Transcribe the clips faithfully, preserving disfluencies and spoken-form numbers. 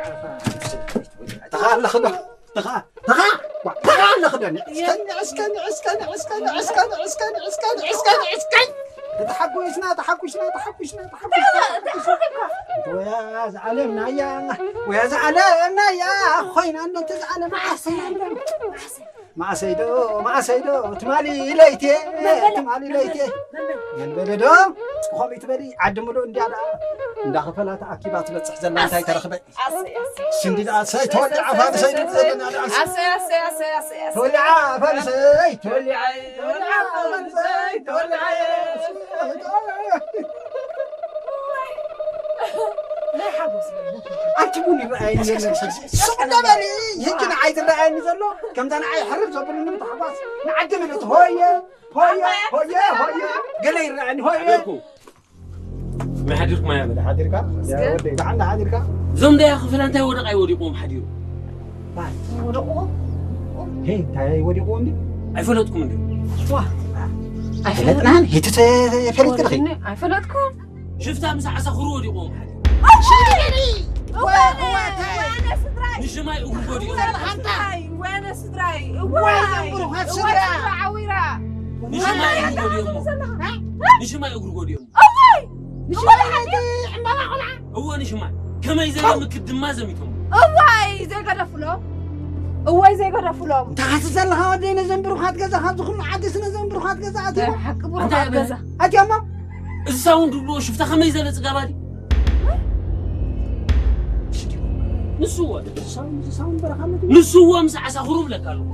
تعال خذ تعال تعال تعال خذني اسكني اسكني اسكني اسكني اسكني اسكني اسكني اسكني اسكني تحكوشنا تحكوشنا تحكوشنا تحكوشنا ويا زعلنا يا ويا زعلنا يا خوينا انت زعل مع سيدو مع سيدو مع سيدو تمالي ليتي تمالي ليتي ينبلدو خمي تبلي عدملو انديالا እንዳኸፈላት አኪባት በጽሕ ዘና እንታይ ተረኽበ ስንዲ አሰይ ተወልዓ ፈርሰይ ዘና አሰይ አሰይ አሰይ አሰይ ተወልዓ ፈርሰይ ተወልዓ ተወልዓ ፈርሰይ ተወልዓ لا حبس أكتبوني رأيني يلا سبنا بالي يمكن عايز رأيني زلوا كم ده أنا عايز حرب زبون إنه متحبس نعدي من هوية هوية هوية هوية قال لي رأيني هوية ما حديرك ما يعمل حديرك يا ودي تعال حديرك زوم ده يا أخي فلان تاي ورق أيودي قوم حديرو باي ورقه هي تاي ودي قوم دي أيفلتكم دي واه أيفلتنا هي تت فريد كده أيفلتكم شفتها مساعة سخرو ودي قوم حديرو شيلني وانا سدراي مش ما يقولوا وانا سدراي وانا بروح سدراي عويرة مش ما يقولوا مش ما يقولوا اليوم الله مش ما ما قلع هو مش ما كما إذا مكد ما زميتهم الله زي قرا فلو الله زي قرا فلو تحسسن لها ودينا زنبرو خات كذا خات زخم عدسنا زنبرو خات كذا عتي حق برو خات كذا عتي أمم الساوند لو شفتها خمسة إذا لتقابلي نسوة ساوند ساوند برخامة نسوة مسح سخروب لك قالوا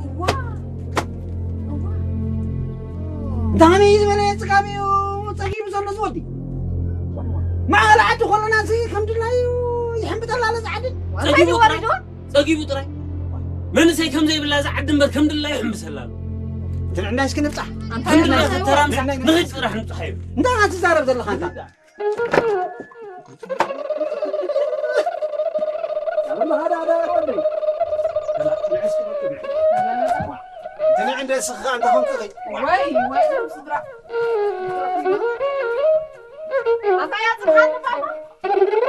دامي زمانة تقامي وتقيم صلنا زودي ما لعدو خلنا ناسي الحمد لله يحمد الله على زعدي تقيبو وردون تقيبو تراي من سي كم زي بالله زعد دمر الحمد لله يحمد سلام تنعنا ايش كنفتح الحمد لله ترى نغيت راح نفتح انت غاتزارب زلخ انت والله هذا هذا ودي تني عندي سخان انت هون كذي وي وي صدرا انت يا سبحان الله